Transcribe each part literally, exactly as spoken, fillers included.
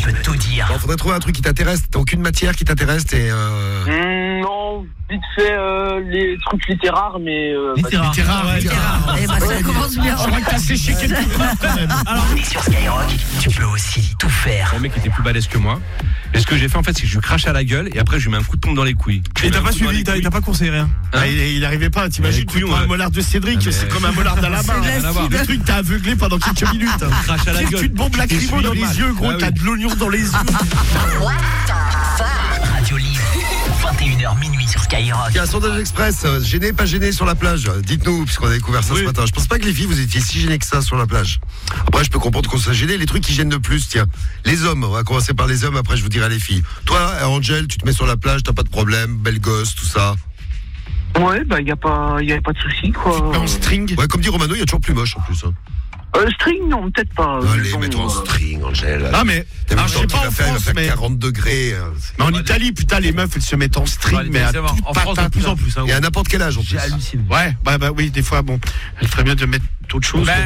peut tout dire. Il faudrait trouver un truc qui t'intéresse. T'as aucune matière qui t'intéresse, t'es. Euh... Mmh, non, vite fait euh, les trucs littéraires, mais. Euh, littéraires, bah, littéraires, ouais, littéraires. Eh bah, ça commence bien. Je crois que t'as séché quelque chose quand même. Alors, on est sur Skyrock, tu peux aussi tout faire. Le mec était plus balèze que moi. Et ce que j'ai fait en fait, c'est que je lui crache à la gueule et après je lui mets un coup de pompe dans les couilles. Et t'as pas suivi, t'as pas conseillé rien. Hein il, il arrivait pas, t'imagines, tu prends un molar de Cédric, Ah, mais... c'est comme un molar d'Alabama. Le truc t'as aveuglé pendant quelques minutes. Crache à la gueule. Tu te bombes lacrymo dans les yeux, gros, t'as de l'oignon dans les yeux. Radio Libre, vingt et une heures minuit sur Skyrock. Il y a un sondage express, euh, gêné, pas gêné sur la plage. Dites-nous, puisqu'on a découvert ça oui. ce matin. Je pense pas que les filles, vous étiez si gênés que ça sur la plage. Après, je peux comprendre qu'on soit gêné. Les trucs qui gênent le plus, tiens, les hommes. On va commencer par les hommes, après je vous dirai les filles. Toi, Angel, tu te mets sur la plage, t'as pas de problème, belle gosse, tout ça. Ouais, bah, y a pas, y a pas de souci, quoi. En string. Ouais, comme dit Romano, il y a toujours plus moche en plus. Hein. Euh, string, non, peut-être pas. Allez, mets-toi en string, Angèle. Ah, mais, alors, je sais pas en faire, France, faire mais. quarante degrés. Mais en Italie, putain, les meufs, elles se mettent en string, mais à en France, de plus en plus. Et à n'importe quel âge, en plus. J'ai halluciné. Ouais, bah, bah, oui, des fois, bon, elle ferait bien de mettre d'autres choses. Bah,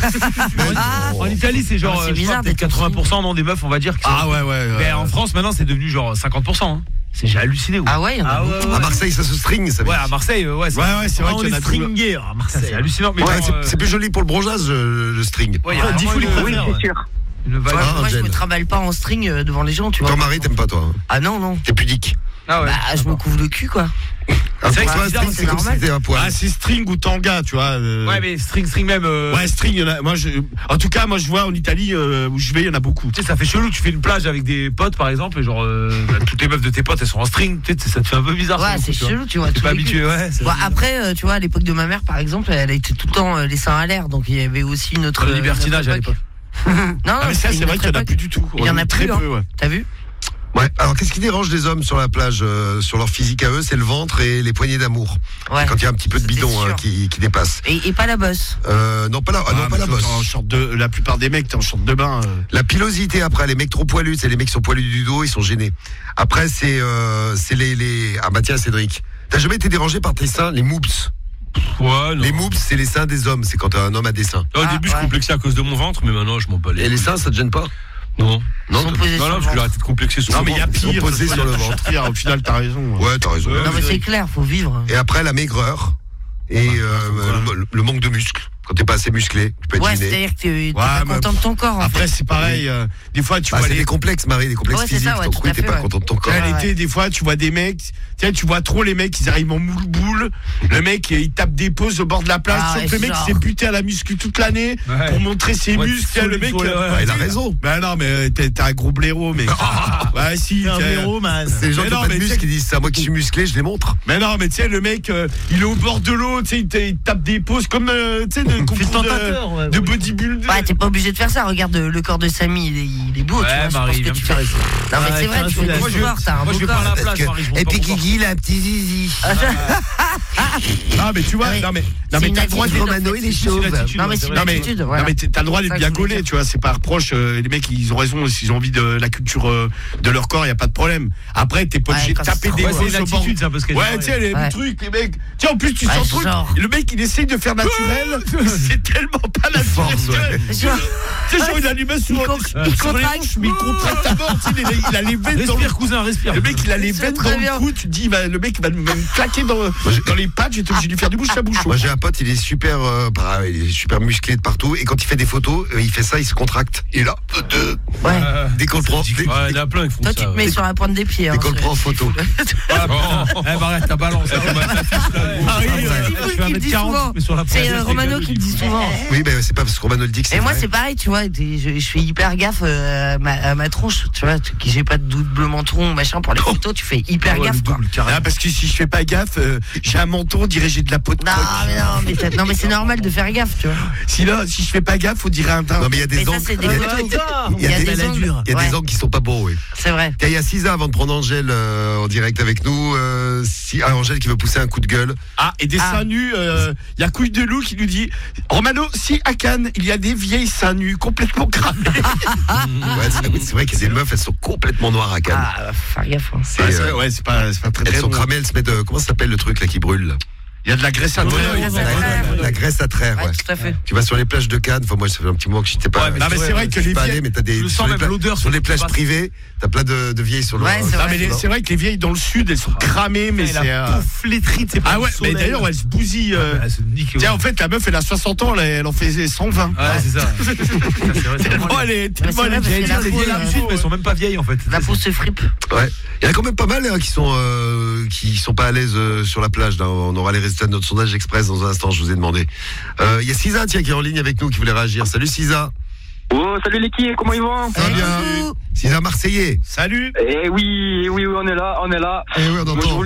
en Italie, c'est genre, c'est bizarre, peut-être quatre-vingts pour cent non, des meufs, on va dire. Ah, ouais, ouais. Mais en France, maintenant, c'est devenu genre cinquante pour cent. C'est, j'ai halluciné. Ouais. Ah ouais, il y en a ah beaucoup. ouais, ouais. À Marseille, ça se string, ça. Ouais, à Marseille, ouais. C'est, ouais, ouais, c'est vrai qu'il y en a stringé à Marseille. C'est hallucinant. Mais ouais, genre, c'est, euh... c'est plus joli pour le bronzage, le, le string. Ouais, il y a dix fois les oui, c'est sûr. Une Moi, Ah, moi je Angèle. me trimballe pas en string euh, devant les gens, tu vois. Ton mari t'aime pas, toi. Hein. Ah non, non. T'es pudique. Ah ouais. Bah, je me couvre le cul, quoi. Ah, c'est vrai pour que toi, c'est string, bizarre, c'est c'est comme si normal. c'était un poil. Ah, c'est string ou tanga, tu vois. Euh... Ouais, mais string, string même. Euh... Ouais, string, il y en a. Moi, je... En tout cas, moi, je vois en Italie euh, où je vais, il y en a beaucoup. Tu sais, ça fait chelou. Tu fais une plage avec des potes, par exemple, et genre, euh, bah, toutes les meufs de tes potes, elles sont en string. Tu sais, ça te fait un peu bizarre. Ouais, c'est coup, chelou, tu vois. T'es pas habitué, ouais. Bon, après, euh, tu vois, à l'époque de ma mère, par exemple, elle était tout le temps euh, les seins à l'air, donc il y avait aussi une autre. Le libertinage à l'époque. non, non, Ah, mais ça, c'est vrai qu'il y en a plus du tout. Il y en a très plus, peu, ouais. T'as vu? Ouais. Alors, qu'est-ce qui dérange les hommes sur la plage, euh, sur leur physique à eux, c'est le ventre et les poignées d'amour. Ouais. Quand il y a un petit peu de C'était bidon sûr. hein, qui, qui dépasse. Et, et pas la bosse. Euh, non, pas la, ah, Ah, non, pas la bosse. En short de, la plupart des mecs, t'es en short de bain. Euh. La pilosité après, les mecs trop poilus, c'est les mecs qui sont poilus du dos, ils sont gênés. Après, c'est, euh, c'est les, les, ah bah tiens, Cédric. T'as jamais été dérangé par tes seins, les moops? Ouais, non. Les moops, c'est les seins des hommes, c'est quand un homme a des seins. Au Ah, début, je ouais. complexais à cause de mon ventre, mais maintenant, je m'en bats les. Et les seins, ça te gêne pas? Non. Non, Ils sont toi- posés Non, sur non, le parce que j'ai ventre. arrêté de complexer sur Non, mon mais il y a ventre. Ils sont pire. posés ça, sur le la ventre. chartrière, au final, t'as raison. Ouais, t'as raison. Ouais, Non, mais c'est clair, faut vivre. Et après, la maigreur et euh, le, le manque de muscles. Quand t'es pas assez musclé, tu peux être Ouais, gêné. c'est-à-dire que t'es t'es Ouais, pas mais content de ton corps. en Après, fait. c'est pareil. euh, des fois, tu Bah, vois c'est les. des complexes, Marie, des complexes Ouais, c'est physiques. ça, ouais, donc tout oui, à t'es fait, pas ouais. content de ton corps. À Ouais, l'été, ouais. des fois, tu vois des mecs, tiens, tu vois trop les mecs, ils arrivent en moule-boule. Le mec, il tape des pauses au bord de la plage. Ah, sauf ouais, que le mec, genre. il s'est buté à la muscu toute l'année Ouais. pour montrer ses Ouais, muscles. Tiens, le mec, ouais, ouais, euh, Ouais, il a raison. Bah non, mais t'es, t'es un gros blaireau, mec. Ouais, si. Un tiens. blaireau, man. C'est les gens Mais qui ont non, pas de mais muscles tu qui disent ça. Moi qui suis musclé, je les montre. Mais non, mais tu sais, le mec, euh, il est au bord de l'eau, tu sais, il, te- il tape des pauses comme, euh, tu sais, de Fais concours tentateur, ouais, de, de ouais. bodybuilder. Ouais, t'es pas obligé de faire ça. Regarde euh, le corps de Samy, il est, il est beau, Ouais, tu vois. Je Marie, pense que viens tu me fais. caresser. Non, mais Ouais, c'est vrai, tiens, tu fais celui-là, du moi, je- sport, t'as un moi, beau je vais pas à corps. la plage, que- Marie, je monte Et pas puis mon corps. Guigui, il a un petit zizi. Ah, mais tu vois, Ouais. non, mais, non, C'est mais une t'as le droit de. attitude, Romano, en fait. il est chauve. C'est une attitude, Non, mais ouais, c'est c'est une vrai. Non mais, attitude, non voilà. mais t'as le droit d'être C'est ça bien que je veux gaulé, dire. tu vois, c'est pas un reproche. euh, les mecs, ils ont raison, s'ils ont envie de la culture euh, de leur corps, y a pas de problème. Après, t'es pas Ouais, obligé de quand taper c'est des trop, Ouais, pauses c'est une au bord. attitude, ça, parce que. Ouais, tu sais, les Ouais. trucs, les mecs. Tiens, en plus, tu Ouais, sens trop. genre. Le mec, il essaye de faire naturel. C'est tellement pas naturel. Force, ouais. Tu sais, Genre, genre, il a les mains sur, Il con- sur il les contracte. hanches, mais il contracte à mort. Tu sais, il a- il a les veines dans le. Respire, cousin, respire. Le mec, il a les C'est veines très dans bien. le cou. Tu te dis, bah, le mec, il va me va me claquer dans, dans les pattes. J'étais obligé de lui faire du bouche à bouche. Moi j'ai un pote, il est super, euh, bah, il est super musclé de partout. Et quand il fait des photos, euh, il fait ça, il se contracte. Et là, euh, Ouais. Euh, dès qu'on le prend, dès, Ouais, il y en a plein qui font Toi, ça. tu te mets ouais. sur la pointe des pieds. dès hein, qu'on le c'est- prend en photo. Ah, bon. Eh, bah, arrête ta balance. hein, comme un affiche, là. Marie, Ah, ouais, euh, je fais un qui le dit mètre quarante, souvent. mais sur la C'est pointe, euh, Romano qui le dit souvent. Oui, mais c'est pas parce que Romano le dit que c'est Et moi, vrai. c'est pareil, tu vois. t'es- Je, je fais hyper gaffe euh, à, ma, à ma tronche, tu vois. tu- J'ai pas de double menton, machin, pour les photos, tu fais hyper gaffe, quoi. Ah, parce que si je fais pas gaffe, euh, j'ai un menton, on dirait j'ai de la peau de Non, coq. mais non, mais, t'as- non, mais c'est normal de faire gaffe, tu vois. Si là, si je fais pas gaffe, on dirait un teint. Non, mais il y a des Mais ça, angles. c'est des il y a- photos. il y a Il y a des- des angles. il y a des Ouais. angles qui sont pas bons, oui. C'est vrai. Il y a Sisa avant de prendre Angèle euh, en direct avec nous. Euh, si, ah, Angèle qui veut pousser un coup de gueule. Ah, et des Ah. seins nus, il y a Couille de Loup qui nous dit Romano, si à Cannes, il y a des vieilles seins nus complètement cramés. Ouais, c'est, oui, c'est vrai que ces meufs, elles sont complètement noires à Cannes. Ah, faut faire gaffe. Hein. C'est, Ouais, c'est, euh, ouais, c'est pas, c'est pas très elles très sont bon. cramées, elles se mettent. euh, comment ça s'appelle le truc là qui brûle là Il y a de la graisse à Ouais, traire. ouais, il y a de ouais, la- ouais. La graisse à traire, ouais. Ouais, tout à fait. Tu vas sur les plages de Cannes, enfin moi ça fait un petit moment que j'étais pas. Ouais, mais non, mais c'est vrai que je suis les pas vieilles- allé, mais t'as des je le sur sens les même pla- l'odeur, sur ça les plages passe. privées, t'as plein de, de vieilles sur le. Ouais, c'est Non, vrai. mais les- c'est vrai que les vieilles dans le sud, elles sont cramées, mais Elle c'est. a euh, peau flétrie, c'est pas Ah du ouais, mais soleil. d'ailleurs, elle se bousille. euh, Elle se nique. Tiens, en fait, la meuf, elle a soixante ans, elle, elle en faisait cent vingt. Ouais, c'est ça. C'est vrai, c'est Tellement vraiment elle est, tellement c'est elle est vrai, vieille. parce que les vieilles la du peau, sud, euh, mais elles sont même pas vieilles en fait. La peau se fripe. Ouais. Il y en a quand même pas mal hein, qui sont euh, qui sont pas à l'aise euh, sur la plage. Là. On aura les résultats de notre sondage express dans un instant. Je vous ai demandé. Euh, Il y a Cisa tiens qui est en ligne avec nous qui voulait réagir. Salut Cisa. Oh, salut l'équipe, comment ils vont? Ça va bien. Coucou. Cisa Marseillais. Salut. Eh oui, oui, oui, on est là, on est là. Eh oui on Moi, je, entend. voulais,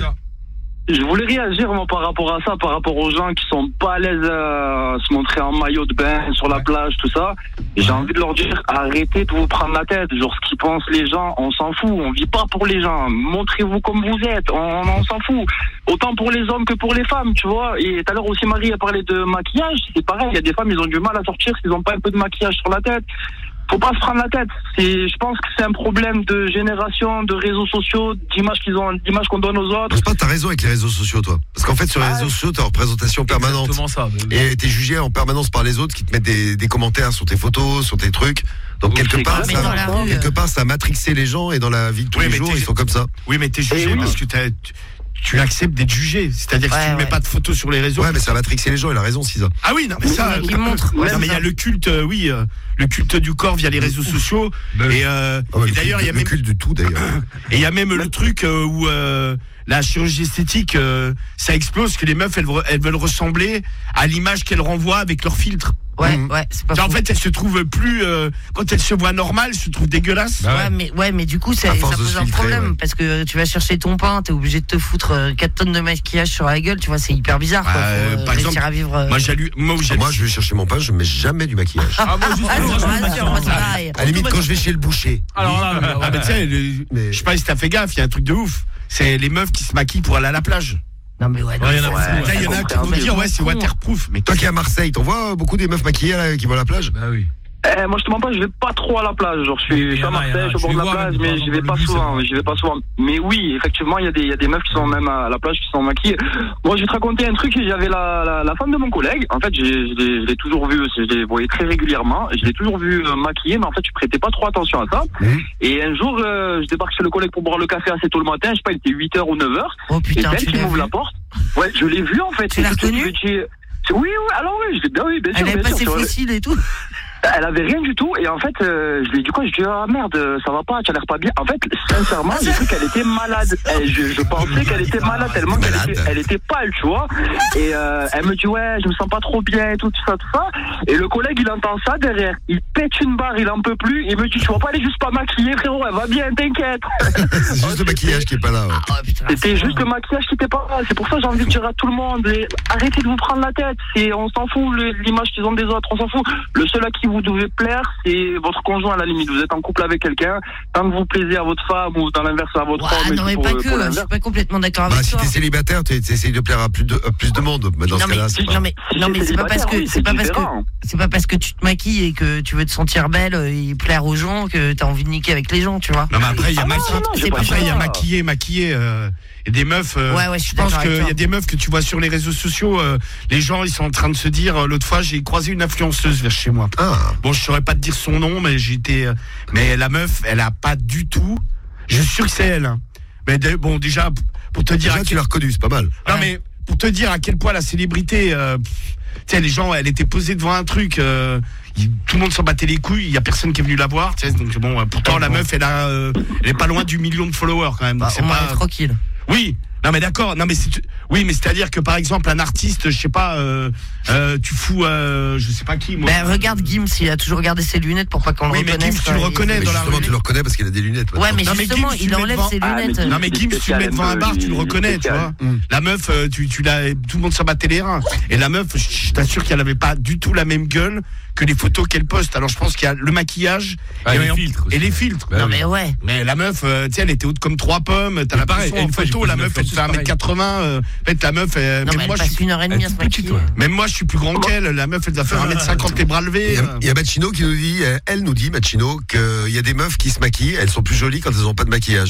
je voulais réagir moi, par rapport à ça, par rapport aux gens qui sont pas à l'aise à se montrer en maillot de bain sur la plage, tout ça. Et j'ai envie de leur dire, arrêtez de vous prendre la tête. Genre, ce qu'ils pensent les gens, on s'en fout. On vit pas pour les gens. Montrez-vous comme vous êtes. On, on s'en fout. Autant pour les hommes que pour les femmes, tu vois. Et tout à l'heure aussi, Marie a parlé de maquillage. C'est pareil. Il y a des femmes, ils ont du mal à sortir s'ils ont pas un peu de maquillage sur la tête. Faut pas se prendre la tête. C'est, je pense que c'est un problème de génération, de réseaux sociaux, d'images qu'ils ont, d'images qu'on donne aux autres. Je pense pas t'as raison avec les réseaux sociaux toi. Parce qu'en fait sur les Ah. réseaux sociaux t'es en représentation permanente. Exactement ça. Et t'es jugé en permanence par les autres qui te mettent des, des commentaires sur tes photos, sur tes trucs. Donc Oui, quelque c'est part, clair. Mais ça, dans la rue, quelque euh, part, ça a matrixé les gens et dans la vie de tous Oui, les mais jours, t'es- ils sont comme ça. Oui, mais t'es jugé Eh oui. parce que t'as- tu, tu acceptes d'être jugé. C'est-à-dire que Ouais, si tu ne mets ouais. pas de photos sur les réseaux. Ouais, mais ça a matrixé les gens. Il a raison, Cisa. Ah oui, non, mais ça. Mais qui montre. Ouais, Ouais, non, mais il y a ça. le culte, euh, oui, euh, le culte du corps via les réseaux sociaux. Ben, Et, euh, Ah ouais, et le d'ailleurs, il y a culte- le même, culte du tout d'ailleurs. et il y a même le truc euh, où euh, la chirurgie esthétique, euh, ça explose, que les meufs, elles, re- elles veulent ressembler à l'image qu'elles renvoient avec leur filtre. Ouais, Mhm. ouais, c'est pas Genre, en faux. fait, elles se trouvent plus, euh, quand elles se voient normales, elles se trouvent dégueulasses. Bah Ouais, mais, ouais, mais du coup, ça, À ça force de pose se un filtrer, problème ouais. parce que tu vas chercher ton pain, t'es obligé de te foutre euh, quatre tonnes de maquillage sur la gueule, tu vois, c'est hyper bizarre. Quoi. Faut, Euh, euh, par réussir exemple, à vivre. euh, Moi, j'allume, moi, où Ah, j'allume- moi, je vais chercher mon pain, je mets jamais du maquillage. Ah, moi, juste, Ah, c'est moi, vrai, je- c'est moi, c'est pareil. À la limite, quand je vais chez le boucher. Alors là, mais- Ah, mais tu sais, le- Mais- je sais pas si t'as fait gaffe, il y a un truc de ouf. C'est les meufs qui se maquillent pour aller à la plage. Non, mais ouais, non, Ouais, il y en a faut- beaucoup, ouais, ouais. Là, il y en a qui vont dire, ouais, c'est waterproof. Mais Toi qui es à Marseille, t'en vois euh, beaucoup des meufs maquillées là, qui vont à la plage? Bah oui. Eh, moi, je te mens pas, je vais pas trop à la plage. Genre, je Il y suis, je suis en à a, il y en a. Marseille, je suis au Je bord les de la vois plage, même mais dans- je vais dans pas le bus, souvent. ça. Je vais pas souvent. Mais oui, effectivement, il y a des, il y a des meufs qui sont même à la plage, qui sont maquillées. Moi, je vais te raconter un truc. J'avais la, la, la femme de mon collègue. En fait, j'ai, je l'ai, je l'ai toujours vu, je l'ai voyais très régulièrement. Je l'ai toujours vu euh, maquillée, mais en fait, je prêtais pas trop attention à ça. Mhm. Et un jour, euh, je débarque chez le collègue pour boire le café assez tôt le matin. Je sais pas, il était huit heures ou neuf heures. Oh Et putain, c'est elle tu qui l'as m'ouvre vu. la porte. Ouais, je l'ai vu en fait. Tu l'as Et tout de suite, reconnue je lui ai dit, oui, oui, alors oui, je l'ai bien, oui, bien sûr. Elle avait bien pas sûr, ses tu vois. fossiles et tout. Elle avait rien du tout et en fait euh, je lui ai dit quoi, je lui ai dit ah merde ça va pas, tu as l'air pas bien. En fait sincèrement j'ai cru qu'elle était malade. Et je, je pensais qu'elle était malade tellement qu'elle Malade. était, elle était pâle tu vois. Et euh, elle me dit ouais je me sens pas trop bien et tout, tout ça tout ça. Et le collègue il entend ça derrière, il pète une barre, il en peut plus, il me dit tu vas pas aller juste pas maquiller frérot, elle va bien t'inquiète. C'est juste le maquillage qui est pas là. Ouais. Oh putain. C'était c'est juste vrai. le maquillage qui était pas là. C'est pour ça que j'ai envie de dire à tout le monde et arrêtez de vous prendre la tête. C'est, on s'en fout le- l'image qu'ils ont des autres, on s'en fout. Le seul à qui vous devez plaire, c'est votre conjoint à la limite. Vous êtes en couple avec quelqu'un, tant que vous plaisez à votre femme ou dans l'inverse à votre Ouais, homme. et non, tout mais pour- pas pour que, je l'inverse. suis pas complètement d'accord Bah, avec si toi. t'es célibataire, tu essayes de plaire à plus de, à plus de monde. Mais dans Non ce mais, cas-là, c'est pas. non mais, Si non t'es mais c'est pas parce que, célibataire, oui, c'est pas parce que, différent. c'est pas parce que tu te maquilles et que tu veux te sentir belle et plaire aux gens que t'as envie de niquer avec les gens, tu vois. Non, mais après, il y a Ah non, maquillé. non, non, j'ai c'est pas pas dit Après, il y a ça. maquillé, maquillé. Euh, et des meufs. euh, Ouais, ouais, je suis je pense d'accord avec qu'il toi. y a des meufs que tu vois sur les réseaux sociaux. Euh, les gens, ils sont en train de se dire. euh, L'autre fois, j'ai croisé une influenceuse vers chez moi. Ah, Bon, je saurais pas te dire son nom, mais j'étais. euh, mais la meuf, elle a pas du tout. Je suis sûr que c'est elle. hein. Mais dé- bon, déjà, pour te dire. déjà, à tu quel- l'as reconnu, c'est pas mal. Non, Ouais. mais pour te dire à quel point la célébrité. euh, pff, tu sais, les gens, elle était posée devant un truc. euh, il- tout le monde s'en battait les couilles. Il y a personne qui est venu la voir. Tu sais, donc bon, euh, pourtant, la meuf, elle a, euh, elle est pas loin du million de followers quand même. donc Bah, c'est on pas. est tranquille. Oui, non mais d'accord, non mais c'est oui mais c'est-à-dire que par exemple un artiste, je sais pas, euh, euh, tu fous, euh, je sais pas qui moi. Ben regarde Gims, il a toujours gardé ses lunettes pour pas qu'on Oui, le mais reconnaisse. Gims, tu le quoi, reconnais Mais dans la justement, rue. tu le reconnais parce qu'il a des lunettes. Ouais, mais Non, mais justement, Gims, tu il le mets enlève devant- ses Ah, mais lunettes. Gims, Non mais Gims, tu le mets devant un bar, tu le reconnais, tu vois. Mm. La meuf, euh, tu, tu l'as, tout le monde s'en battait les reins. Et la meuf, je je t'assure qu'elle avait pas du tout la même gueule que les photos qu'elle poste. Alors je pense qu'il y a le maquillage Ah, et, les filtres aussi. et les filtres. Bah Non oui. mais ouais. Mais la meuf, euh, tu sais, elle était haute comme trois pommes. T'as Mais la pareil, pareil, une en fois, j'ai photo, posé la une meuf, elle fait influenceuse un mètre quatre-vingts. euh, en fait, la meuf, elle, Non même mais moi, elle je passe suis, une heure et demie à se elle est petite, maquiller. ouais. même moi, je suis plus grand qu'elle. La meuf, elle doit faire un mètre cinquante les bras Il levés. y, a, il y a Machino qui nous dit, euh, elle nous dit, Machino, qu'il y a des meufs qui se maquillent, elles sont plus jolies quand elles n'ont pas de maquillage.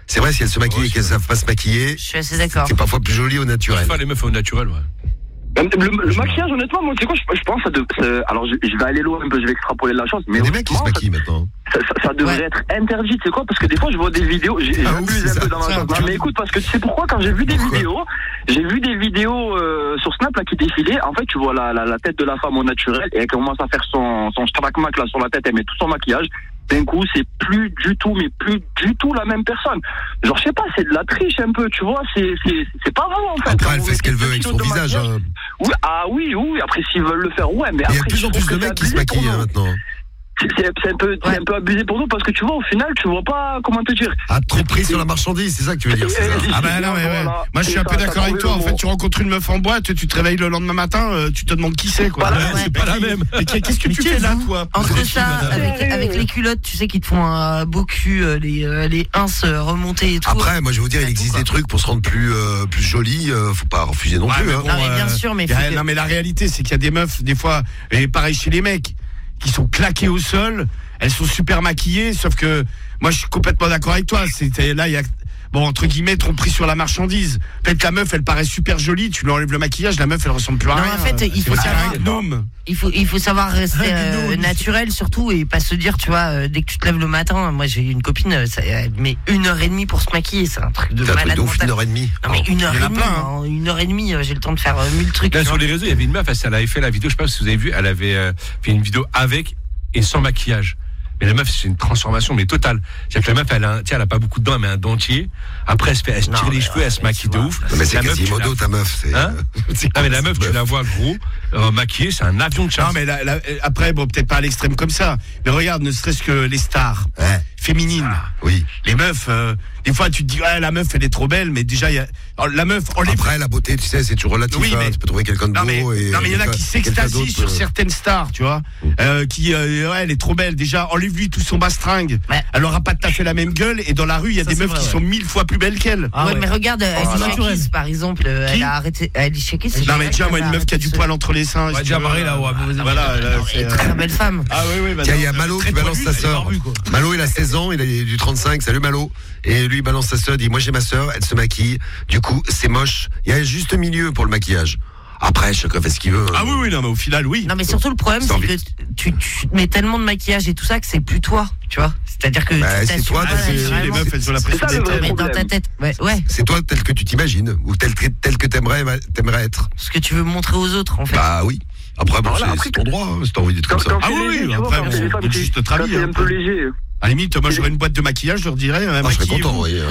C'est vrai, si elles se maquillent Ouais, et qu'elles savent pas se maquiller, Je suis assez d'accord. c'est parfois plus joli au naturel. Enfin, les meufs au naturel, ouais. Le, le- le maquillage, honnêtement, moi, tu sais quoi, je, je pense que ça de, ça- alors je, je vais aller loin un peu, je vais extrapoler la chose, Il y mais a des mecs qui se honnêtement, maquillent maintenant. ça, ça, ça devrait Ouais. être interdit, tu sais quoi, parce que des fois je vois des vidéos, j'ai- Ah, j'abuse ouf, c'est un peu ça, dans la ça, chose. tu Non, mais écoute, parce que tu sais pourquoi, quand j'ai vu des Pourquoi vidéos, j'ai vu des vidéos euh, sur Snap là qui défilaient, en fait tu vois la, la, la tête de la femme au naturel et elle commence à faire son, son stracmac là sur la tête, elle met tout son maquillage. D'un coup, c'est plus du tout, mais plus du tout la même personne. Genre, je sais pas, c'est de la triche un peu, tu vois, c'est, c'est, c'est pas vrai en fait. Après, elle On fait ce met qu'elle veut quelques avec son kilos de visage. maquillage. hein. Oui, ah oui, oui, après s'ils veulent le faire, ouais, mais Il y après. a de plus je en trouve plus de que mecs c'est qui se abusé pour maquillent hein, nous. maintenant. C'est, c'est- c'est un peu, c'est Ouais. un peu abusé pour nous parce que tu vois, au final, tu vois pas, comment te dire. Ah, trop pris sur la marchandise, c'est ça que tu veux dire, c'est ça. Ah bah non mais ouais. Voilà. Moi je suis un peu C'est ça, d'accord t'as avec trouvé toi. le En fait, mot. tu rencontres une meuf en boîte, tu te réveilles le lendemain matin, euh, tu te demandes qui c'est quoi. Voilà, Ouais, ouais. c'est pas la même. Mais qu'est-ce que Mais tu tu fais là vois, toi Entre ça, avec, madame. avec les culottes, tu sais, qui te font un beau cul, euh, les, euh, les ins euh, remontés et tout. Après, moi je vais vous dire, il Ouais, existe tout, des trucs pour se rendre plus, euh, plus joli, euh, faut pas refuser non Ouais, plus. mais hein. bon, Non, mais bien euh, sûr, mais y a- faut que- non mais la réalité c'est qu'il y a des meufs des fois et pareil chez les mecs qui sont claqués au sol, elles sont super maquillées sauf que moi je suis complètement d'accord avec toi, c'était là il y a bon entre guillemets tromperie sur la marchandise. Peut-être la meuf elle paraît super jolie, tu lui enlèves le maquillage, la meuf elle ressemble plus à Non, rien. en fait, il C'est faut aussi savoir- un gnome. Il faut, il faut savoir rester euh, Gnome. naturel surtout et pas se dire, tu vois, euh, dès que tu te lèves le matin, moi j'ai une copine, euh, ça, elle met une heure et demie pour se maquiller, c'est un truc de C'est un truc malade de ouf, mental. une heure et demie. Non mais une heure Il y en et a demie, plein, hein. en une heure et demie, euh, j'ai le temps de faire euh, mille trucs. Là, tu sur vois. les réseaux, il y avait une meuf, elle, elle avait fait la vidéo, je sais pas si vous avez vu, elle avait euh, fait une vidéo avec et sans maquillage. Mais la meuf, c'est une transformation, mais totale. C'est-à-dire que la meuf, elle a, un- tiens, elle a pas beaucoup de dents, elle met un dentier. Après, elle se, fait, elle se Non, tire les mais cheveux, ouais, elle se mais maquille tu de vois. ouf. Non, mais c'est La meuf, tu Quasimodo la- ta meuf. C'est, Hein c'est Non, quoi, mais la cette meuf, tu la vois gros, euh, maquillée, c'est un avion de chasse. Non mais la- la- après bon peut-être pas à l'extrême comme ça, mais regarde ne serait-ce que les stars Ouais, féminines. oui. Les meufs, euh, des fois tu te dis ouais la meuf elle est trop belle, mais déjà il y a alors, la meuf on les Après, la beauté, tu sais, c'est toujours relatif. Oui, hein. mais- Tu peux trouver quelqu'un de non mais beau. et non mais il y en a quelqu'un- qui quelqu'un s'extasient d'autre, sur euh, certaines stars, tu vois, euh, qui euh, ouais elle est trop belle déjà. Enlève-lui tout son bastringue. Ouais. Elle aura pas tout à fait la même gueule et dans la rue il y a Ça, des c'est meufs vrai, qui ouais. sont mille fois plus belles qu'elle. Ah ouais, ouais. mais regarde, c'est Alicia naturel. Keys par exemple, euh, elle Qui a arrêté. Alicia Keys, c'est Non mais déjà moi une elle meuf qui a du arrêté poil entre les seins. Ouais, si tu déjà veux, Marie, là, ouais, euh, vous- voilà. elle a de- fait, et euh, très belle femme. Ah oui oui. bah Tiens, non, il y a elle est Malo très qui balance poilue, sa elle est sœur. barbue, quoi. Malo, il a seize ans, il est du trente-cinq. Salut Malo. Et lui, il balance sa sœur, il dit moi j'ai ma sœur, elle se maquille. Du coup, c'est moche. Il y a un juste milieu pour le maquillage. Après, chacun fait ce qu'il veut. Ah oui oui non mais au final oui. Non mais surtout le problème Sans c'est que tu, tu mets tellement de maquillage et tout ça que c'est plus toi, tu vois. C'est-à-dire que Bah, tu c'est t'assumes toi, pas parce que les naturellement. meufs elles ont l'impression C'est ça, le d'être vrai Mais dans ta problème. tête, ouais, ouais, C'est toi tel que tu t'imagines, ou tel que, tel que t'aimerais, t'aimerais être. ce que tu veux montrer aux autres en fait. Bah oui. Après, bon, Voilà, c'est après, c'est ton droit, hein, si t'as envie d'être comme Quand, ça. quand Ah c'est oui, léger, oui, tu vois, après, quand bon, c'est les on femmes, donne c'est- juste notre quand avis, c'est hein. un peu léger. À la limite, moi j'aurais une boîte de maquillage, je leur dirais. euh, Ah, je serais maquillez-vous. content, oui.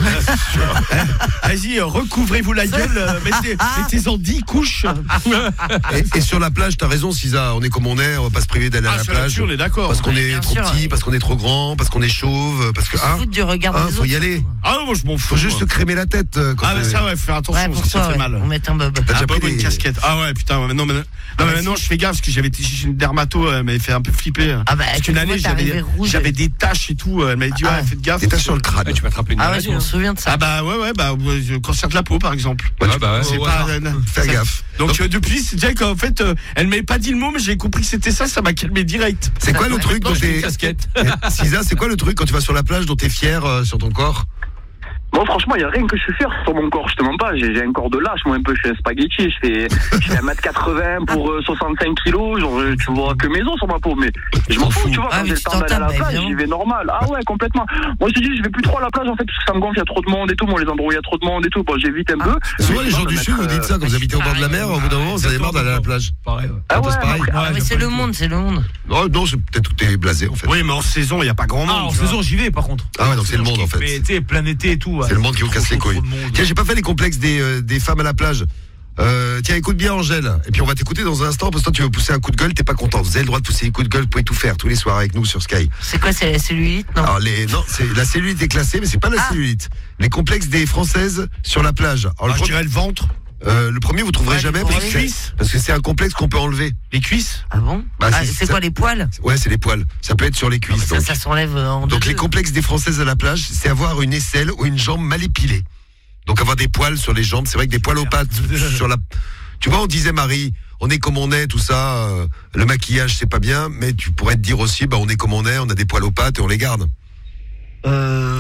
Vas-y, euh, recouvrez-vous la gueule, euh, mettez, mettez-en dix couches. Et, et sur la plage, t'as raison, Cisa, on est comme on est, on va pas se priver d'aller à Ah, la sur plage. là-dessus, on est d'accord. Parce qu'on Ouais, est bien trop sûr, petit, ouais. parce qu'on est trop grand, parce qu'on est chauve, parce que. Se Hein, foutre du regard hein, des faut autres. y aller. Ah non, moi je m'en fous. Faut juste se moi. crémer la tête. euh, Quand Ah, mais t'es- ça, ouais, faire attention, Ouais, parce pour que ça toi, fait ouais. mal. On met un bob. T'as Ah, déjà bah, pris une des- casquette. Ah ouais, putain, maintenant, maintenant, non, mais maintenant je fais gaffe parce que j'avais été chez une dermato, elle m'avait fait un peu flipper. Ah bah, Parce tu qu'une vois, année, t'es j'avais, arrivé rouge. j'avais des taches et tout, elle m'avait dit, Ah ouais, ouais. faites gaffe. Des taches sur le crâne. Ouais, tu vas attraper une Ah ouais, maladie. je me hein. souviens de ça. Ah bah ouais, ouais, bah, ouais, je- cancer de la peau par exemple. Ouais, Ouais, tu- bah ouais, C'est au pas. hasard. euh, Fais ça- gaffe. Donc euh, depuis, c'est déjà qu'en fait, euh, elle m'avait pas dit le mot, mais j'ai compris que c'était ça, ça m'a calmé direct. C'est quoi le Ouais. truc dont Non, j'ai une t'es. casquette. Cisa, c'est quoi le truc quand tu vas sur la plage dont t'es fier euh, sur ton corps? Moi, franchement, il n'y a rien que je suis fier sur mon corps, je te mens pas. J'ai j'ai un corps de lâche, moi, un peu. Je fais un spaghetti, je fais, je fais un mètre quatre-vingts pour euh, soixante-cinq kilos. Genre, euh, tu vois que mes os sur ma peau, mais je m'en fous, tu vois. Ah, Quand mais j'ai le tu temps d'aller à la t'en tapes, bah, plage, évidemment. j'y vais normal. Ah ouais, complètement. Moi, je te dis, je vais plus trop à la plage, en fait, parce que ça me gonfle, il y a trop de monde et tout. Moi, les endroits où il y a trop de monde et tout, bon, j'évite un peu. Souvent, Mais les sinon, gens de du mettre, Sud, vous dites ça quand vous habitez au bord de la mer, au bout d'un moment, vous avez marre d'aller à la plage. Pareil, ouais. Ah Un peu, ouais, c'est pareil. après, Ah, mais j'aime c'est pas le du tout. monde, c'est le monde. Non, non, c'est peut-être que t'es blasé en fait. Oui, mais en saison, il n'y a pas grand monde. Ah, en tu vois. saison, j'y vais par contre. Ah ouais, donc c'est le monde, en fait. Mais tu sais, plein été et tout. ouais. C'est le monde qui vous casse les Trop, couilles. trop de monde. Tiens, j'ai pas fait les complexes des, euh, des femmes à la plage. Euh, tiens, écoute bien Angèle. Et puis on va t'écouter dans un instant parce que toi tu veux pousser un coup de gueule, t'es pas contente. Vous avez le droit de pousser des coups de gueule, vous pouvez tout faire tous les soirs avec nous sur Sky. C'est quoi, c'est la cellulite? Non. Alors les, non, c'est la cellulite est classée, mais c'est pas la Ah. cellulite. Les complexes des Françaises sur la plage. Alors, Ah, le, je pre- dirais le ventre, euh, le premier vous trouverez Ouais, jamais les parce que, les c'est, cuisses, parce que c'est un complexe qu'on peut enlever. les cuisses. Ah bon? Bah, Ah, c'est- c'est ça- quoi, les poils? Ouais, c'est les poils. Ça peut être sur les cuisses. Ça, donc. ça s'enlève euh, en deux. Donc les complexes des Françaises à la plage, c'est avoir une aisselle ou une jambe mal épilée. Donc avoir des poils sur les jambes, c'est vrai que des poils aux pattes sur la. Tu vois, on disait Marie, on est comme on est, tout ça. euh, le maquillage c'est pas bien, mais tu pourrais te dire aussi, bah on est comme on est, on a des poils aux pattes et on les garde. Euh, Tu vois, donc ouais. euh,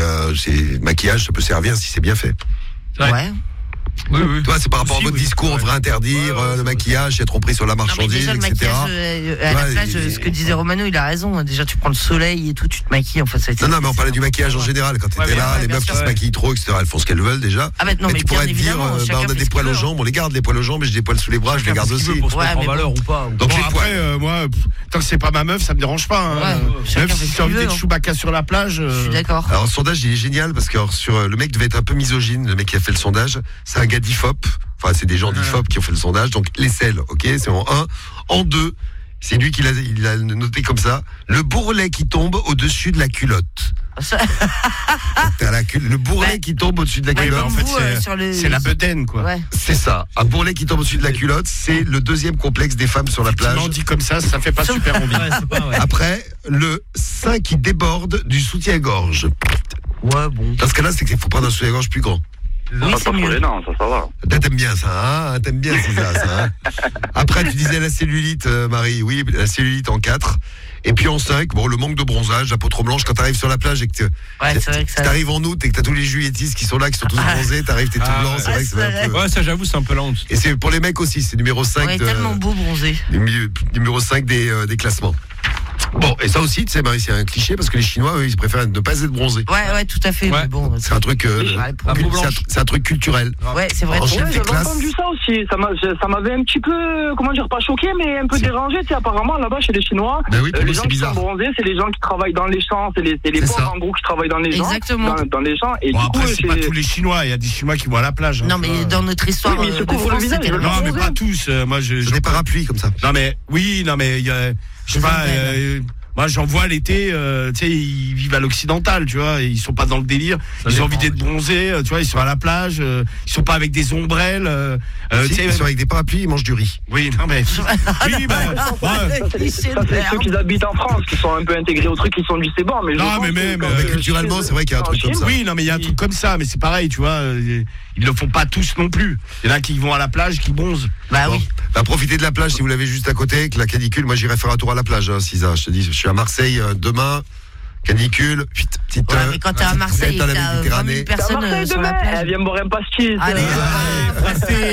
euh, c'est maquillage, ça peut servir si c'est bien fait. Ouais. Oui, oui. Toi, c'est par rapport Aussi, à votre oui. discours, on Ouais. devrait interdire Ouais, ouais, euh, le ouais. maquillage, être pris sur la Non, mais marchandise, déjà, le et cetera. maquillage euh, à la Ouais, plage, et- ce que disait Romano, il a raison. Déjà, tu prends le soleil et tout, tu te maquilles. En fait, ça, Non, non, mais on parlait du maquillage en général. Quand Ouais, t'étais bien là, sûr, les bien meufs qui sûr. se maquillent trop, et cetera, elles font ce qu'elles veulent déjà. Ah, bah non, mais tu pourrais bien te dire, évidemment, euh, bah, chacun on a fait des ce poils qu'il aux veut. jambes, on les garde, les poils aux jambes, mais j'ai des poils sous les bras, je les garde Faire ce qu'il aussi. veut pour se Ouais, mettre en mais valeur bon. ou pas. ou Donc pas. les Bon, poils. après, euh, moi, pff, tant que c'est pas ma meuf, ça me dérange pas. Hein. Ouais, Euh, chacun Même fait si ce tu as envie qu'il veut, d'être hein. Chewbacca sur la plage. Je euh, suis d'accord. Alors, le sondage, il est génial parce que alors, sur euh, le mec devait être un peu misogyne, le mec qui a fait le sondage. C'est un gars d'I F O P. Enfin, c'est des gens d'I F O P qui ont fait le sondage. Donc, les selles, ok, c'est en un. En deux, c'est lui qui l'a il a noté comme ça. Le bourrelet qui tombe au-dessus de la culotte. Ça- Donc, t'as la cul- le bourrelet Ouais. qui tombe au-dessus de la Ouais, culotte. en comme fait, vous, euh, c'est- sur le- C'est la bedaine, quoi. Ouais. C'est ça. Un bourrelet qui tombe au-dessus de la culotte, c'est le deuxième complexe des femmes sur la plage. Effectivement, dit comme ça, ça fait pas super envie. Ouais, c'est pas, ouais. Après, le sein qui déborde du soutien-gorge. Ouais, bon. Dans ce cas-là, c'est qu'il faut prendre un soutien-gorge plus grand. Oui, Pas c'est trop mieux. gênant, ça, ça va. Là, t'aimes bien ça, hein T'aimes bien c'est ça, ça. Hein Après, tu disais la cellulite, euh, Marie. Oui, la cellulite en quatre. Et puis en cinq, bon, le manque de bronzage, la peau trop blanche. Quand t'arrives sur la plage et que tu Ouais, c'est vrai que ça. t'arrives en août et que t'as tous les juilletistes qui sont là, qui sont tous bronzés, t'arrives, t'es tout Ah, blanc. ouais. C'est vrai que c'est un peu. Ouais, ça, j'avoue, c'est un peu la honte. Et c'est pour les mecs aussi, c'est numéro cinq. On est de- tellement beau bronzé. numéro- numéro cinq des, euh, des classements. Bon, et ça aussi, tu sais, Marie, c'est un cliché parce que les Chinois, eux, ils préfèrent ne pas être bronzés. Ouais, ouais, tout à fait. Ouais. Mais bon, C'est un truc, euh, Ouais, pour- La peau cul- c'est un, blanche. c'est un truc culturel. ouais, c'est vrai. En tout à Chine, fait. Ouais, c'est j'avais classe. entendu ça aussi. Ça m'a- ça m'avait un petit peu, comment dire, pas choqué, mais un peu Si. dérangé. Tu sais, apparemment, là-bas, chez les Chinois, Ben oui, pour euh, nous, les gens c'est qui bizarre. sont bronzés, c'est les gens qui travaillent dans les champs. C'est les, c'est les C'est pauvres, ça. en gros, qui travaillent dans les champs. Exactement. Dans, dans les champs. Et Bon, du après, coup, c'est pas tous les Chinois. Il y a des Chinois qui vont à la plage. hein, Non, tu mais vois. dans notre histoire Oui, mais ils se euh, de couvrent le France, visage, c'était ils veulent la Non, mais bronzer. pas tous. euh, moi, je. C'est je- des parapluies comme ça. Non, mais oui, non, mais il y a. Je sais Des pas. antennes. euh, Moi, j'en vois l'été, euh, tu sais, ils vivent à l'occidental, tu vois, et ils sont pas dans le délire. Ça ils ont dépend, envie d'être oui. bronzés, euh, tu vois, ils sont à la plage, euh, ils sont pas avec des ombrelles. euh, euh, Si, tu sais, ils sont avec des parapluies, ils mangent du riz. oui, non, mais. oui, bah, ouais. Ça, c'est les- ça, c'est ceux qui habitent en France, qui sont un peu intégrés au truc, qui sont du c'est bon. Mais je Non, pense mais que même, quand, euh, euh, culturellement, chez- c'est vrai qu'il y a un en truc comme Chine, ça. Oui, non, mais il y a un truc comme ça, mais c'est pareil, tu vois. euh, Ils le font pas tous non plus. Il y en a qui vont à la plage, qui bronzent. Bah Bon. oui. Bah, profitez de la plage si vous l'avez juste à côté, avec la canicule. Moi, j'irai faire un tour à la plage, hein, Cisa. Je te dis, je suis à Marseille euh, demain. Canicule, petite, petite, Ouais, euh, mais quand t'es à petite Marseille et fête que à la t'as euh, vingt Méditerranée. mille T'es à personnes Marseille euh, sur la demain, plage. elle vient me boire un pastis. Allez, euh,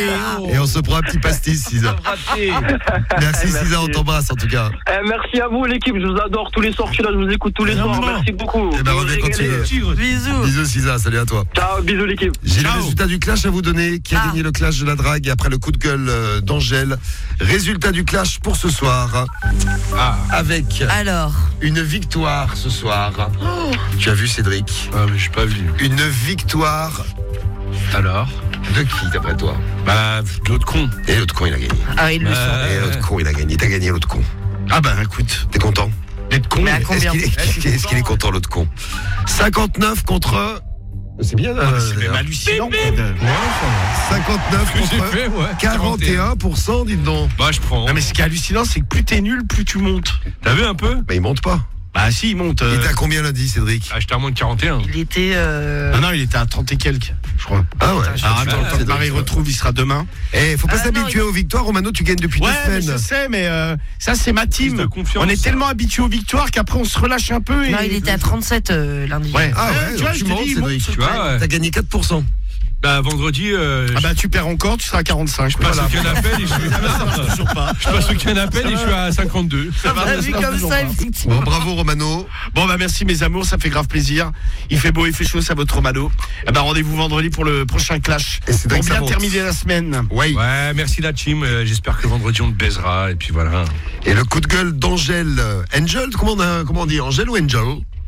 Et on se prend un petit pastis, Cisa. Merci, Merci. Cisa, on t'embrasse en tout cas. eh, merci à vous, l'équipe. Je vous adore tous les soirs. Je suis là, je vous écoute tous les soirs. Énormément. Merci beaucoup. Eh ben, Vous reviens vous quand tu régalez. veux. Bisous. Bisous, Cisa, salut à toi. Ciao, bisous, l'équipe. J'ai le Ciao. résultat du clash à vous donner. Qui a Ah. gagné le clash de la drague après le coup de gueule euh, d'Angèle. Résultat du clash pour ce soir. Ah, Avec Alors, une victoire ce soir. Tu as vu, Cédric? ah, mais j'ai pas vu. Une victoire Alors de qui, d'après toi? Bah, de l'autre con. Et l'autre con, il a gagné. ah, il le sent. Euh, Et l'autre con, il a gagné. T'as gagné, l'autre con. Ah, bah, écoute, T'es content? d'être con. Mais à Est-ce combien qu'il est, est-ce qu'il est content, l'autre con? cinquante-neuf contre. C'est bien, Ah, euh, c'est même hallucinant. quoi, de- cinquante-neuf Que j'ai contre fait, ouais. quarante et un pour cent, dites donc. Bah, je prends. Non, mais ce qui est hallucinant, c'est que plus t'es nul, plus tu montes. T'as vu un peu? Mais il monte pas. Bah, si, il monte. euh, Il était à combien lundi, Cédric? Ah, j'étais à moins de quarante et un. Il était. euh, Ah non, il était à trente et quelques, je crois. Ah ouais. Putain, Alors attends, Ah, le temps que Marie retrouve, il sera demain. Eh, faut pas Ah, s'habituer non, aux victoires. Romano, tu gagnes depuis Ouais, deux mais je semaines. sais, mais euh, ça, c'est ma Prise team. de confiance. On est tellement habitué aux victoires qu'après, on se relâche un peu. Et... Non, il était à trente-sept euh, lundi. Ouais. Ah ouais, tu donc vois, tu je te montes, dis, il Cédric. monte. Tu vois, ouais. T'as gagné quatre pour cent. Bah, vendredi, euh, Ah bah, tu perds encore, tu seras à quarante-cinq. je passe Voilà. aucun appel et je suis. Toujours pas. Je passe aucun appel et je suis à cinquante-deux. Ça va, Ah, ça vu va comme toujours ça, pas. effectivement. Bon, bravo, Romano. Bon bah merci mes amours, ça fait grave plaisir. Il fait beau, il fait chaud, ça votre Romano. Eh bah rendez-vous vendredi pour le prochain clash. Et c'est Pour dingue, ça bien monte. terminer la semaine. Ouais. Ouais, merci la team. Euh, J'espère que vendredi on te baisera. Et puis voilà. Et le coup de gueule d'Angèle. euh, Angel, comment on, a- comment on dit? Angèle ou Angel?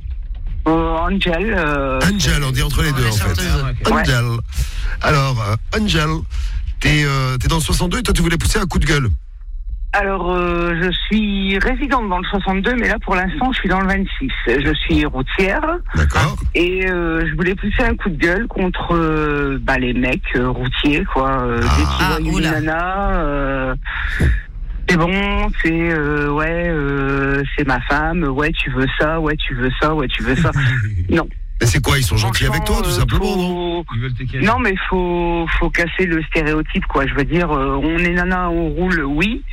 Euh, Angel. euh, Angel, on dit entre les deux la en fait. chanteuse. Ouais. Angel. Alors, euh, Angel, t'es euh, t'es dans le soixante-deux et toi tu voulais pousser un coup de gueule. Alors, euh, je suis résidente dans le soixante-deux, mais là, pour l'instant, je suis dans le vingt-six. Je suis routière D'accord. et euh, je voulais pousser un coup de gueule contre euh, bah, les mecs euh, routiers, quoi. Euh, Ah. Dès qu'ils Ah, voient une oula. nana, euh, c'est bon, c'est euh, ouais, euh, c'est ma femme. Ouais, tu veux ça, ouais, tu veux ça, ouais, tu veux ça. Non. Mais c'est quoi? Ils sont gentils avec toi, tout Franchement, euh, simplement, non? faut- Ils veulent tes Non, mais faut faut casser le stéréotype, quoi. Je veux dire, euh, on est nana, on roule, oui.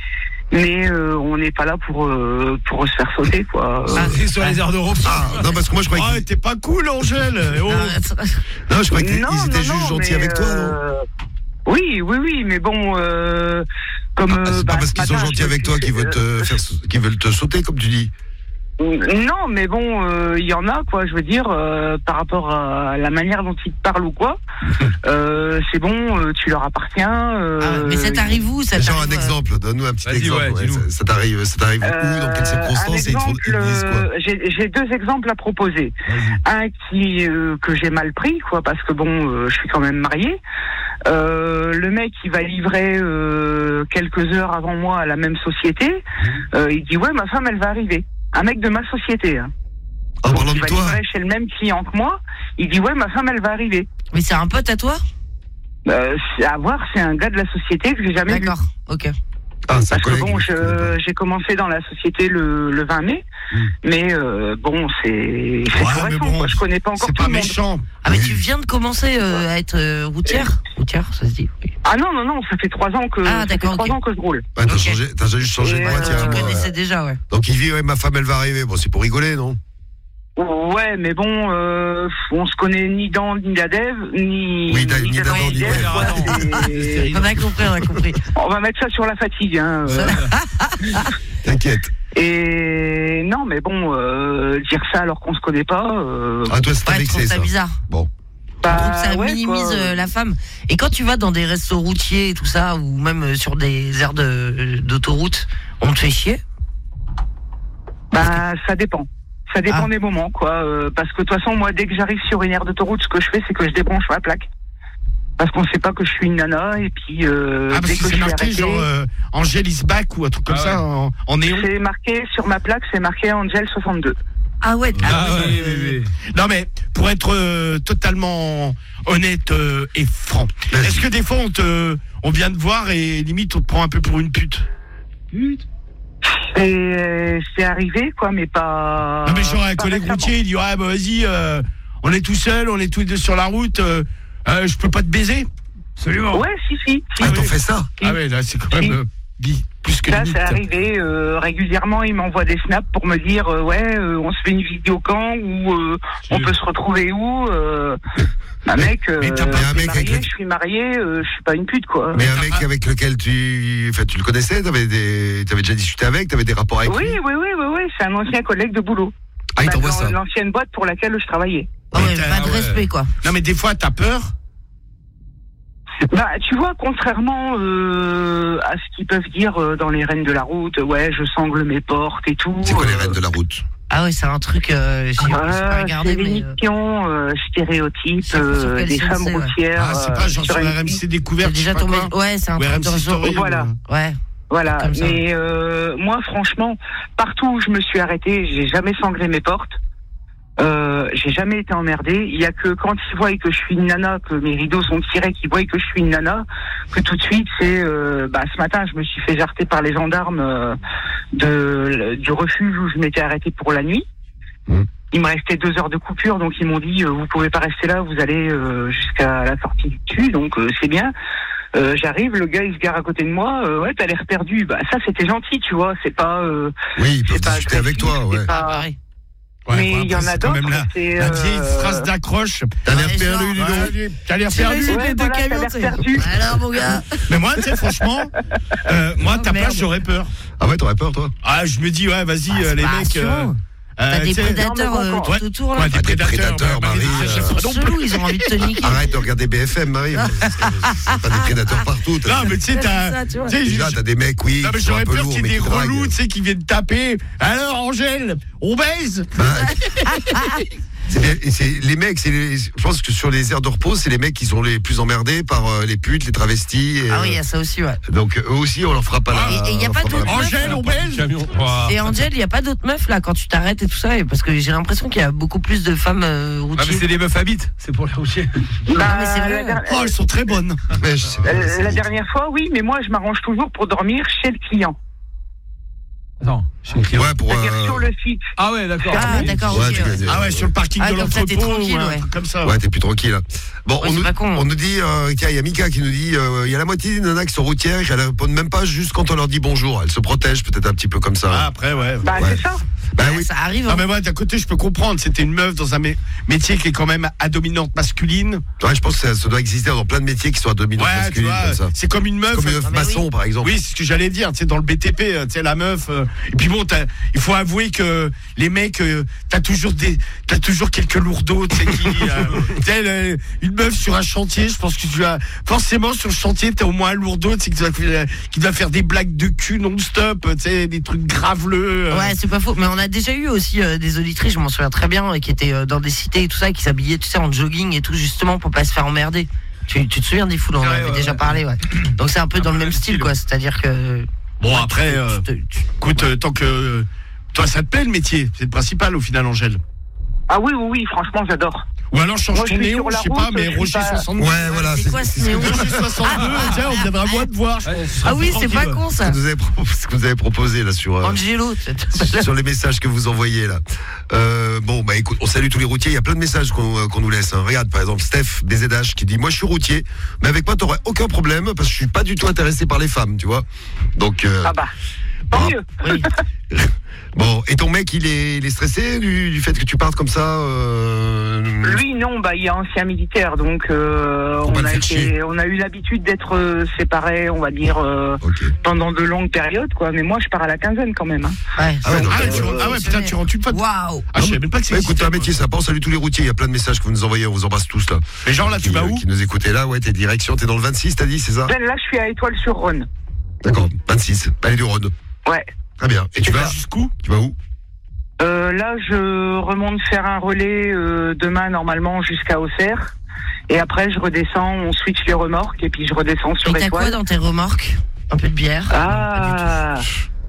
Mais euh, on n'est pas là pour euh, pour se faire sauter, quoi. Ah, C'est sur les aires de repos. Ah, non, parce que moi, je croyais Ah, qu'il- t'es pas cool, Angèle. Oh. non, je croyais qu'ils Non, étaient non, juste non, gentils mais, avec toi, non? euh, Oui, oui, oui, mais bon, euh, comme. Ah, euh, c'est bah, pas parce ce qu'ils sont matin, gentils je- avec toi qu'ils veulent te faire, qu'ils veulent te sauter, comme tu dis. Non, mais bon, il euh, y en a, quoi, je veux dire, euh, par rapport à la manière dont ils te parlent ou quoi. euh, c'est bon, euh, tu leur appartiens. Euh, Ah, mais ça t'arrive où ça Genre un t'arrive, euh, exemple, donne-nous un petit Vas-y, exemple. ouais, ouais, dis-nous. ça, ça t'arrive, ça t'arrive où, dans quelles Euh, circonstances, un et ils te font- exemple, ils te disent quoi? euh, j'ai, j'ai deux exemples à proposer. Un qui euh, que j'ai mal pris, quoi, parce que bon, euh, je suis quand même mariée. Euh, le mec, il va livrer euh, quelques heures avant moi à la même société. Euh, il dit ouais, ma femme, elle va arriver. Un mec de ma société. Hein. En parlant il de va toi, livrer chez le même client que moi. Il dit ouais, ma femme, elle va arriver. Mais c'est un pote à toi? Euh, c'est à voir, c'est un gars de la société que j'ai jamais vu. D'accord, ok. ah, c'est un Parce que collègue. bon, je connais pas. je, j'ai commencé dans la société le, le vingt mai, Mm. mais euh, bon, c'est, c'est Ouais, tout mais récent, bon, quoi. Je connais pas encore C'est tout pas le monde. méchant. Ah, mais Oui. tu viens de commencer euh, à être euh, routière? Routière, ça se dit. Oui. Ah non, non, non, ça fait trois ans que, Ah, ça fait d'accord, trois ok. ans que je roule. Ouais, t'as Ok. changé, t'as juste changé Et de euh, boîte il y a un Tu mois. connaissais déjà, ouais. Donc il vit, ouais, ma femme, elle va arriver. Bon, c'est pour rigoler, non? Ouais, mais bon, euh, on se connaît ni dans ni d'Adev, ni. Oui, ni d'Adam, d'Adam, ni d'Ève, d'Ève. quoi, c'est- On a compris, on a compris. On va mettre ça sur la fatigue, hein. euh. T'inquiète. Et non, mais bon, euh, dire ça alors qu'on se connaît pas. Euh, Ah, toi, c'est Ouais, je vexé, trouve ça ça. bizarre. Bon. bah, Je trouve que ça ouais, minimise quoi. euh, la femme. Et quand tu vas dans des restos routiers et tout ça, ou même euh, sur des aires de, d'autoroute, on te fait chier? Bah, ça dépend. Ça dépend Ah. des moments, quoi. euh, parce que de toute façon, moi, dès que j'arrive sur une aire d'autoroute, ce que je fais, c'est que je débranche ma plaque. Parce qu'on sait pas que je suis une nana, et puis euh, Ah, parce dès que que je c'est suis marqué arrêtée, genre euh, Angèle is back ou un truc comme Ah ça ouais. en, en néon. c'est marqué sur ma plaque, c'est marqué Angel soixante-deux. Ah ouais, ah Ah ouais. oui, oui, oui. Non mais pour être euh, totalement honnête euh, et franc, Vas-y. est-ce que des fois on te, on vient te voir et limite on te prend un peu pour une pute? Et c'est arrivé, quoi, mais pas. Non mais genre un pas collègue récemment. routier il dit ouais bah vas-y, euh, on est tout seul, on est tous les deux sur la route, euh, euh, je peux pas te baiser? Absolument. Ouais, si, si. si. Ah, t'en fais ça? Ah ouais là c'est quand même Si. euh, bi- plus que Ça, limite. c'est arrivé euh, régulièrement. Il m'envoie des snaps pour me dire euh, ouais, euh, on se fait une vidéo quand ou euh, on peut se retrouver où. Euh, un mec, euh, Mais t'as pas je un suis mec marié, avec le- je suis marié, euh, je suis pas une pute, quoi. Mais Mais un t'as mec pas- avec lequel tu, enfin, tu le connaissais, t'avais des, t'avais déjà discuté avec, t'avais des rapports avec Oui, lui? oui, oui, oui, oui. C'est un ancien collègue de boulot. Ah, il Bah, t'envoie dans ça. l'ancienne boîte pour laquelle je travaillais. Ah ouais, Mais t'as- pas de ah ouais. respect, quoi. Non mais des fois t'as peur. Bah, tu vois, contrairement euh, à ce qu'ils peuvent dire euh, dans les Reines de la route, ouais, je sangle mes portes et tout. C'est quoi les euh, reines de la route? Ah ouais, c'est un truc, euh, j'ai j'ai pas Euh, regardé, c'est mais... euh, l'émission euh, stéréotype C'est sur euh, quelle des chaîne femmes c'est, ouais. routières. Ah c'est pas genre euh, sur sur la M R M six. C découverte. C'est déjà je sais pas tombé. quoi. Ouais, c'est un Ou truc R M C dans le genre. Story, Voilà. ou- Ouais. Voilà, Comme ça. mais euh, moi franchement, partout où je me suis arrêtée, j'ai jamais sanglé mes portes. Euh, j'ai jamais été emmerdée. Il y a que quand ils voient que je suis une nana, que mes rideaux sont tirés, qu'ils voient que je suis une nana, que tout de suite c'est. Euh, bah, ce matin, je me suis fait jarter par les gendarmes euh, de du refuge où je m'étais arrêtée pour la nuit. Mmh. Il me restait deux heures de coupure, donc ils m'ont dit euh, vous pouvez pas rester là, vous allez euh, jusqu'à la sortie du dessus, donc euh, c'est bien. Euh, j'arrive, le gars il se gare à côté de moi, euh, ouais t'as l'air perdu. Bah ça c'était gentil, tu vois, c'est pas. Euh, Oui, ils peuvent c'est pas discuter avec toi, agressif, ouais. c'est pas- Ah, pareil. Ouais, mais bon, il y en après, a c'est quand même d'autres, la, c'est, la euh, vieille phrase d'accroche. T'as l'air Ouais, perdu, genre, dis donc. Ouais, T'as l'air perdu. T'imagines Ouais, les deux voilà, camions, t'as l'air t'sais. perdu. Alors, mon gars. Mais moi, tu sais, franchement, euh, moi, Oh, ta merde. place, j'aurais peur. Ah ouais, t'aurais peur, toi? Ah, je me dis, ouais, vas-y, Ah, euh, c'est les pas mecs. euh, assurant. T'as euh, des tu sais, prédateurs non, mais euh, bon, tout ouais. autour, là. Ouais, des Ah, des prédateurs. prédateurs, bah, bah, Marie, des- euh, j'aime pas non plus. Chelou, ils ont envie de te niquer. Arrête de regarder B F M, Marie. C'est c'est pas des prédateurs partout. Non, T'as- mais tu sais, Ouais, t'as. c'est ça, tu vois. tu sais, Déjà, je- t'as des mecs, oui, Non, mais qui sont un j'aurais peu peur lourds, qu'il y mais ait des qui draguent. relous, tu sais, qui viennent taper. Alors, Angèle, on baise. Bah, c'est bien- et c'est- les mecs, c'est les- je pense que sur les aires de repos, c'est les mecs qui sont les plus emmerdés par euh, les putes, les travestis. Et, Ah oui, il y euh, a ça aussi, ouais. donc eux aussi, on leur fera pas la. Et- et y a on pas leur fera de- la- Angèle, on baise. Camion. Ouah. Et Angel, il n'y a pas d'autres meufs là quand tu t'arrêtes et tout ça, et parce que j'ai l'impression qu'il y a beaucoup plus de femmes euh, Ah, mais routiers. c'est des meufs à bite, c'est pour les routiers. Bah, mais c'est vrai. la, der- Oh, elles sont très bonnes. Mais je sais pas, euh, c'est- la dernière fois, oui, mais moi je m'arrange toujours pour dormir chez le client. Attends, j'ai écrit. Ouais, pour. C'est-à-dire euh, sur le site. Ah ouais, d'accord. Ah, d'accord, Ouais, ok, tu ouais. gagnes. Ah ouais, sur le parking Ah, de comme ça, t'es l'entrepôt, tranquille, ou un ouais. truc comme ça. Ouais, t'es plus tranquille. Là. Bon, Ouais, on, c'est nous, pas con. on nous dit, euh, tiens, il y a Mika qui nous dit, euh, il y a la moitié des nanas qui sont routières, qu'elles répondent même pas juste quand on leur dit bonjour. Elles se protègent peut-être un petit peu comme ça. Ah, après, ouais. Bah, Ouais. c'est ça. Bah Ouais, oui. Ça arrive. Ah hein. mais moi d'un côté je peux comprendre, c'était une meuf dans un mé- métier qui est quand même à dominante masculine. Ouais, je pense que ça, ça doit exister dans plein de métiers qui sont à dominante Ouais, tu masculine vois, comme ça. c'est comme une meuf. Comme une meuf Ah, mais maçon, oui. par exemple. Oui, c'est ce que j'allais dire, tu sais, dans le B T P, euh, tu sais, la meuf. euh, et puis bon, t'as- il faut avouer que les mecs, euh, t'as toujours des, t'as toujours quelques lourdeaux, tu sais, qui, euh, tu sais, le- une meuf sur un chantier, je pense que tu as, forcément sur le chantier, t'as au moins un lourdeau, tu sais, qui doit, qui doit faire des blagues de cul non-stop, tu sais, des trucs graveleux. euh. Ouais, c'est pas faux. Mais on a déjà eu aussi euh, des auditrices, je m'en souviens très bien, euh, qui étaient euh, dans des cités et tout ça, qui s'habillaient, tu sais, en jogging et tout, justement pour pas se faire emmerder. Tu, tu te souviens des foules, on en Ouais, avait ouais, déjà ouais. parlé, ouais. Donc c'est un peu Un dans peu le même le style, style. quoi. C'est-à-dire que. Bon, Ouais, après, tu- euh, tu te- tu- écoute, euh, tant que, euh, toi, ça te plaît le métier, c'est le principal au final, Angèle. Ah oui, oui, oui, franchement, j'adore. Ou alors change Moi, je ton suis néon, sur la je sais pas, route, mais je suis Roger pas- soixante-deux. Ouais, voilà. C'est quoi ce néon Roger soixante-deux, tiens, on viendra moins te voir, je pense. Ah oui, c'est pas con Ce ça. que vous avez, pro- ce que vous avez proposé là sur, euh, Angelo, peut-être. sur les messages que vous envoyez là. Euh, bon, bah écoute, on salue tous les routiers. Il y a plein de messages qu'on euh, qu'on nous laisse. hein. Regarde, par exemple, Steph B Z H qui dit, moi je suis routier, mais avec moi t'aurais aucun problème parce que je suis pas du tout intéressé par les femmes, tu vois. Donc. euh, Ah bah, tant Ah. mieux. Oui. Bon, et ton mec, il est, il est stressé du, du fait que tu partes comme ça euh... Lui, non, bah, il est ancien militaire, donc euh, Faut pas on, le a faire chier. été, on a eu l'habitude d'être euh, séparés, on va dire, euh, Ok. pendant de longues périodes, quoi. Mais moi, je pars à la quinzaine quand même. Hein. Ouais. Ah ouais, donc, Ah ouais, euh, tu- ah ouais, putain, tu rentres une fois. Waouh. Ah, je savais même pas que Bah, c'est écoute, t'as un métier sympa, on salue tous les routiers. Il y a plein de messages que vous nous envoyez, on vous embrasse tous là. Mais genre là, tu Qui, vas euh, où Qui nous écoutez là, ouais, t'es direction, t'es dans le vingt-six, t'as dit, c'est ça? Ben, là, je suis à Étoile-sur-Rhône. D'accord, vingt-six, Palais du Rhône. Ouais. Très bien. Et tu vas, jusqu'où? tu vas où? Euh, là, je remonte faire un relais euh, demain, normalement, jusqu'à Auxerre. Et après, je redescends, on switch les remorques, et puis je redescends sur Et t'as quoi Étoile. dans tes remorques? Un peu de bière? Ah,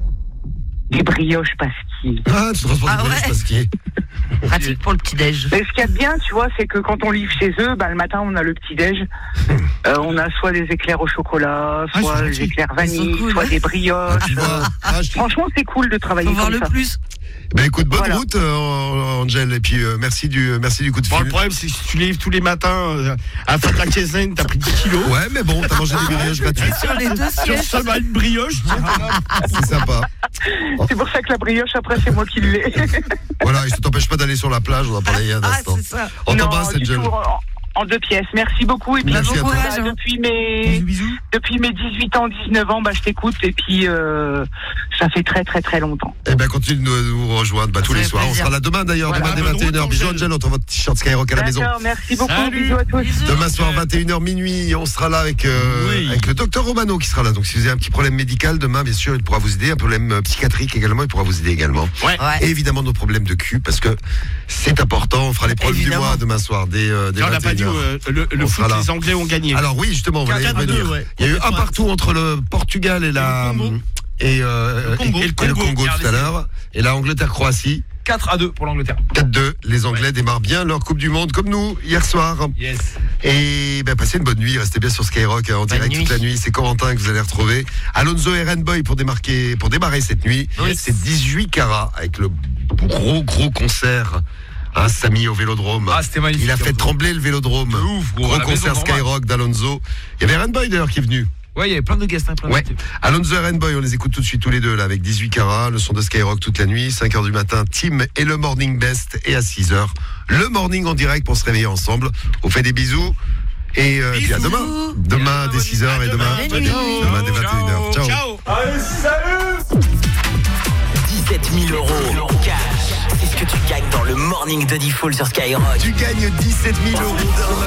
des brioches pastilles. Ah, tu transportes Ah des brioches ouais. parce qu'il est. Pratique pour le petit-déj. Mais ce qu'il y a de bien, tu vois, c'est que quand on livre chez eux, bah, le matin, on a le petit-déj. Euh, on a soit des éclairs au chocolat, Ah, soit c'est des gentil. éclairs Ils vanille, sont cool, soit hein. des Ah, brioches. tu vois. Ah, je- Franchement, c'est cool de travailler Faut voir comme le ça. plus. Ben écoute, bonne Voilà. route, euh, Angel, et puis euh, merci du, merci du coup de Bon, fil. le problème, c'est que si tu livres tous les matins euh, à la fin de la quinzaine, t'as pris dix kilos. Ouais, mais bon, t'as mangé des brioches gratuites. Sur les deux Sur sièges. seulement une brioche, C'est sympa. C'est pour ça que la brioche, après, c'est moi qui l'ai. Voilà, et ça t'empêche pas d'aller sur la plage, on en parlait il y a un Ah, instant. c'est ça. On Non, t'embrasse, du Angel. tout, en, en deux pièces. Merci beaucoup. Et puis, Merci à bon toi. courage, bah, hein. depuis mes, bisous. depuis mes dix-huit ans, dix-neuf ans, bah, je t'écoute. Et puis, euh, ça fait très, très, très longtemps. Eh ben, continue de nous, nous rejoindre bah, tous Ça les fait soirs. On plaisir. sera là demain d'ailleurs, Voilà, demain dès bonne vingt et une heures. route, Bisous, Angel. Angel, on t'envoie votre t-shirt Skyrock à la maison. D'accord, merci beaucoup. Salut. Bisous à tous. Bisous. Demain soir, vingt et une heures minuit, on sera là avec, euh, Oui. avec le docteur Romano qui sera là. Donc si vous avez un petit problème médical, demain, bien sûr, il pourra vous aider. Un problème euh, psychiatrique également, il pourra vous aider également. Ouais. Et évidemment, nos problèmes de cul, parce que c'est important. On fera les problèmes Évidemment. du mois demain soir, dès, euh, dès On n'a pas dit vingt et une heures. euh, le, le On foot, sera là. les Anglais ont gagné. Alors oui, justement, on va y quatre à deux, revenir. ouais. Il y a eu un partout entre le Portugal et la Et le Congo. et, euh, Le Congo. et- Et le et le Congo. Congo tout à l'heure. Et la Angleterre-Croatie, quatre à deux pour l'Angleterre. quatre deux. Les Anglais démarrent bien leur Coupe du Monde comme nous hier soir. Yes. Et ben, passez une bonne nuit, restez bien sur Skyrock hein, en direct nuit. toute la nuit. C'est Corentin que vous allez retrouver. Alonso et Rainboy pour démarquer, pour démarrer cette nuit. Oui. C'est dix-huit carats avec le gros gros concert. Hein, Samy au Vélodrome. Ah, c'était magnifique. Il a fait trembler le Vélodrome. De ouf, gros, Gros à la concert maison, normal. Skyrock d'Alonso. Il y avait Rainboy d'ailleurs qui est venu. Ouais, il y avait plein de guests, hein, plein de Ouais. guests. Alonso et Rainboy, on les écoute tout de suite tous les deux là avec dix-huit carats, le son de Skyrock toute la nuit, cinq heures du matin, Tim et le Morning Best et à six heures, le Morning en direct pour se réveiller ensemble. On fait des bisous et euh, puis à Bisous. demain. Demain dès six heures et demain, Bonne nuit. demain dès vingt et une heures. Ciao. Ciao. dix-sept mille euros cash. C'est ce que tu gagnes dans le morning de Diffoul sur Skyrock. Tu gagnes dix-sept mille euros.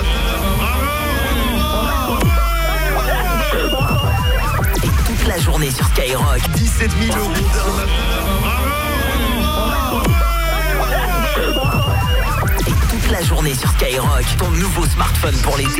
Et toute la journée sur Skyrock. dix-sept mille euros. Et toute la journée sur Skyrock. Ton nouveau smartphone pour l'été.